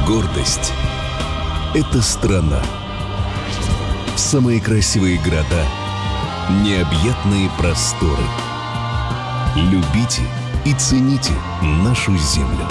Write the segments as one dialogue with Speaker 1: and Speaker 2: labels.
Speaker 1: Гордость — это страна. Самые красивые города, необъятные просторы. Любите и цените нашу землю.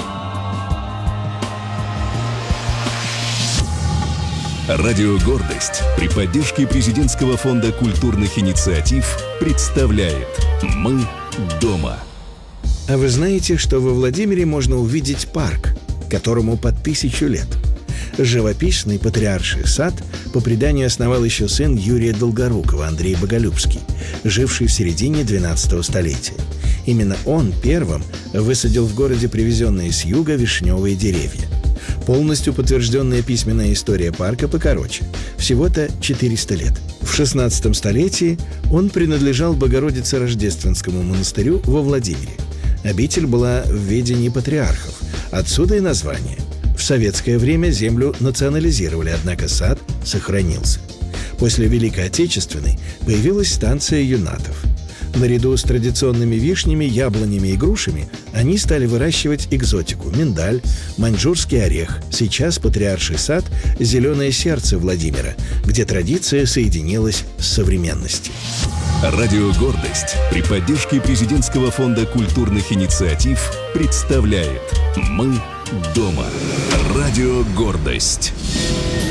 Speaker 1: Радио «Гордость» при поддержке Президентского фонда культурных инициатив представляет «Мы дома».
Speaker 2: А вы знаете, что во Владимире можно увидеть парк, которому под 1000 лет? Живописный патриарший сад по преданию основал еще сын Юрия Долгорукова, Андрей Боголюбский, живший в середине 12 столетия. Именно он первым высадил в городе привезенные с юга вишневые деревья. Полностью подтвержденная письменная история парка покороче, всего-то 400 лет. В 16 столетии он принадлежал Богородице-Рождественскому монастырю во Владимире. Обитель была в ведении патриархов, отсюда и название. В советское время землю национализировали, однако сад сохранился. После Великой Отечественной появилась станция юнатов. Наряду с традиционными вишнями, яблонями и грушами они стали выращивать экзотику – миндаль, маньчжурский орех. Сейчас патриарший сад – зеленое сердце Владимира, где традиция соединилась с современностью.
Speaker 1: Радио «Гордость» при поддержке Президентского фонда культурных инициатив представляет «Мы дома». Радио «Гордость».